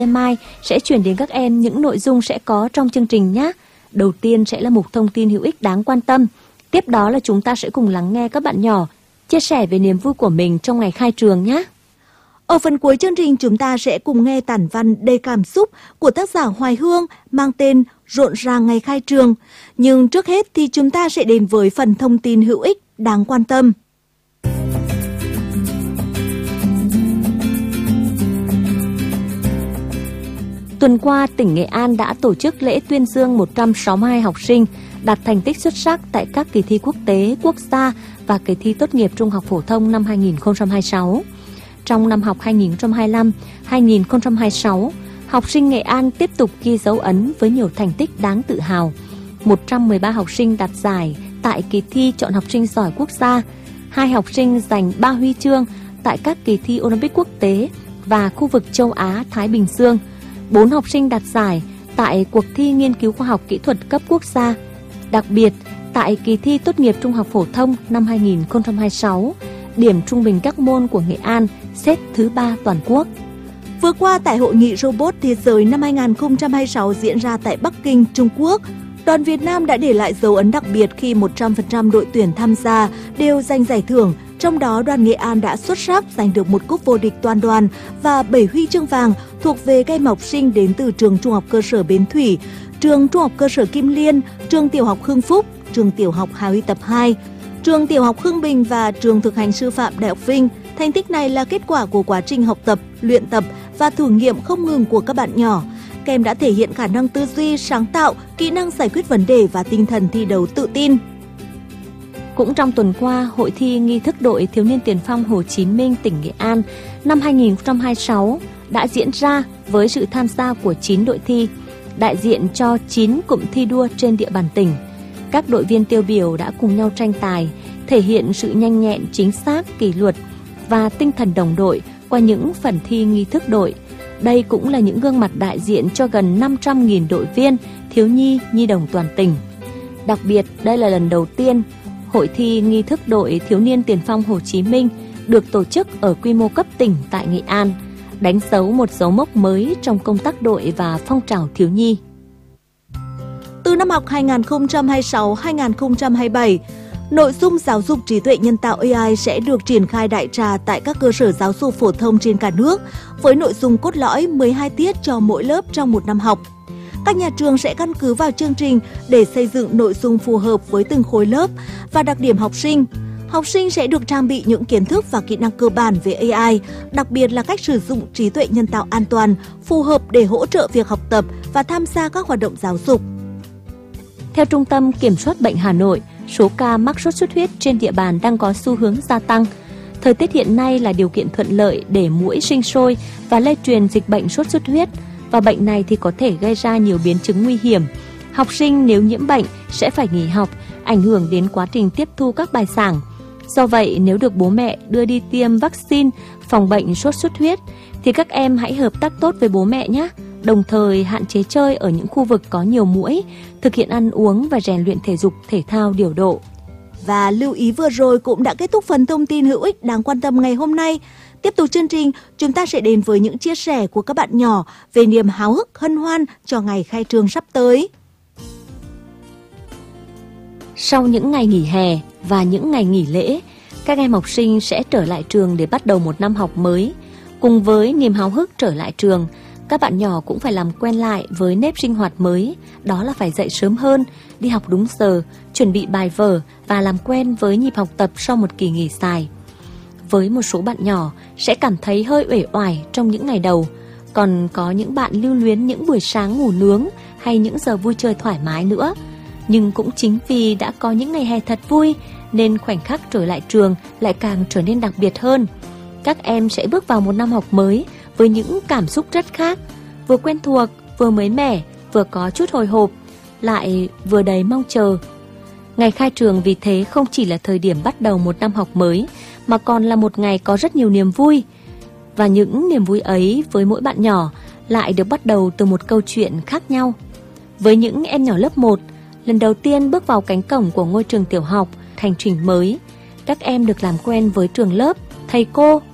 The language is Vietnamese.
Mai sẽ chuyển đến các em những nội dung sẽ có trong chương trình nhé. Đầu tiên sẽ là mục thông tin hữu ích đáng quan tâm. Tiếp đó là chúng ta sẽ cùng lắng nghe các bạn nhỏ chia sẻ về niềm vui của mình trong ngày khai trường nhé. Ở phần cuối chương trình chúng ta sẽ cùng nghe tản văn đầy cảm xúc của tác giả Hoài Hương mang tên Rộn ràng ngày khai trường. Nhưng trước hết thì chúng ta sẽ đến với phần thông tin hữu ích đáng quan tâm. Tuần qua, tỉnh Nghệ An đã tổ chức lễ tuyên dương 162 học sinh đạt thành tích xuất sắc tại các kỳ thi quốc tế, quốc gia và kỳ thi tốt nghiệp trung học phổ thông năm 2026. Trong năm học 2025-2026, học sinh Nghệ An tiếp tục ghi dấu ấn với nhiều thành tích đáng tự hào. 113 học sinh đạt giải tại kỳ thi chọn học sinh giỏi quốc gia, 2 học sinh giành 3 huy chương tại các kỳ thi Olympic quốc tế và khu vực châu Á Thái Bình Dương, 4 học sinh đạt giải tại cuộc thi nghiên cứu khoa học kỹ thuật cấp quốc gia. Đặc biệt, tại kỳ thi tốt nghiệp trung học phổ thông năm 2026, điểm trung bình các môn của Nghệ An xếp thứ 3 toàn quốc. Vừa qua tại Hội nghị Robot Thế giới năm 2026 diễn ra tại Bắc Kinh, Trung Quốc, đoàn Việt Nam đã để lại dấu ấn đặc biệt khi 100% đội tuyển tham gia đều giành giải thưởng. Trong đó, đoàn Nghệ An đã xuất sắc giành được một cúp vô địch toàn đoàn và 7 huy chương vàng thuộc về các em học sinh đến từ trường Trung học cơ sở Bến Thủy, trường Trung học cơ sở Kim Liên, trường Tiểu học Hưng Phúc, trường Tiểu học Hà Huy Tập 2, trường Tiểu học Hưng Bình và trường Thực hành Sư phạm Đại học Vinh. Thành tích này là kết quả của quá trình học tập, luyện tập và thử nghiệm không ngừng của các bạn nhỏ. Các em đã thể hiện khả năng tư duy, sáng tạo, kỹ năng giải quyết vấn đề và tinh thần thi đấu tự tin. Cũng trong tuần qua, hội thi nghi thức đội thiếu niên tiền phong Hồ Chí Minh tỉnh Nghệ An năm 2026 đã diễn ra với sự tham gia của 9 đội thi, đại diện cho 9 cụm thi đua trên địa bàn tỉnh. Các đội viên tiêu biểu đã cùng nhau tranh tài, thể hiện sự nhanh nhẹn, chính xác, kỷ luật và tinh thần đồng đội qua những phần thi nghi thức đội. Đây cũng là những gương mặt đại diện cho gần 500.000 đội viên, thiếu nhi, nhi đồng toàn tỉnh. Đặc biệt, đây là lần đầu tiên hội thi nghi thức đội thiếu niên tiền phong Hồ Chí Minh được tổ chức ở quy mô cấp tỉnh tại Nghệ An, đánh dấu một dấu mốc mới trong công tác đội và phong trào thiếu nhi. Từ năm học 2026-2027, nội dung giáo dục trí tuệ nhân tạo AI sẽ được triển khai đại trà tại các cơ sở giáo dục phổ thông trên cả nước với nội dung cốt lõi 12 tiết cho mỗi lớp trong một năm học. Các nhà trường sẽ căn cứ vào chương trình để xây dựng nội dung phù hợp với từng khối lớp và đặc điểm học sinh. Học sinh sẽ được trang bị những kiến thức và kỹ năng cơ bản về AI, đặc biệt là cách sử dụng trí tuệ nhân tạo an toàn, phù hợp để hỗ trợ việc học tập và tham gia các hoạt động giáo dục. Theo Trung tâm Kiểm soát Bệnh Hà Nội, số ca mắc sốt xuất huyết trên địa bàn đang có xu hướng gia tăng. Thời tiết hiện nay là điều kiện thuận lợi để muỗi sinh sôi và lây truyền dịch bệnh sốt xuất huyết, và bệnh này thì có thể gây ra nhiều biến chứng nguy hiểm. Học sinh nếu nhiễm bệnh sẽ phải nghỉ học, ảnh hưởng đến quá trình tiếp thu các bài giảng. Do vậy, nếu được bố mẹ đưa đi tiêm vaccine phòng bệnh sốt xuất huyết thì các em hãy hợp tác tốt với bố mẹ nhé. Đồng thời hạn chế chơi ở những khu vực có nhiều muỗi, thực hiện ăn uống và rèn luyện thể dục thể thao điều độ. Và lưu ý vừa rồi cũng đã kết thúc phần thông tin hữu ích đáng quan tâm ngày hôm nay. Tiếp tục chương trình, chúng ta sẽ đến với những chia sẻ của các bạn nhỏ về niềm háo hức hân hoan cho ngày khai trường sắp tới. Sau những ngày nghỉ hè và những ngày nghỉ lễ, các em học sinh sẽ trở lại trường để bắt đầu một năm học mới. Cùng với niềm háo hức trở lại trường, các bạn nhỏ cũng phải làm quen lại với nếp sinh hoạt mới, đó là phải dậy sớm hơn, đi học đúng giờ, chuẩn bị bài vở và làm quen với nhịp học tập sau một kỳ nghỉ dài. Với một số bạn nhỏ sẽ cảm thấy hơi uể oải trong những ngày đầu, còn có những bạn lưu luyến những buổi sáng ngủ nướng hay những giờ vui chơi thoải mái nữa. Nhưng cũng chính vì đã có những ngày hè thật vui nên khoảnh khắc trở lại trường lại càng trở nên đặc biệt hơn. Các em sẽ bước vào một năm học mới với những cảm xúc rất khác, vừa quen thuộc, vừa mới mẻ, vừa có chút hồi hộp, lại vừa đầy mong chờ. Ngày khai trường vì thế không chỉ là thời điểm bắt đầu một năm học mới, mà còn là một ngày có rất nhiều niềm vui. Và những niềm vui ấy với mỗi bạn nhỏ lại được bắt đầu từ một câu chuyện khác nhau. Với những em nhỏ lớp 1, lần đầu tiên bước vào cánh cổng của ngôi trường tiểu học, hành trình mới, các em được làm quen với trường lớp, thầy cô,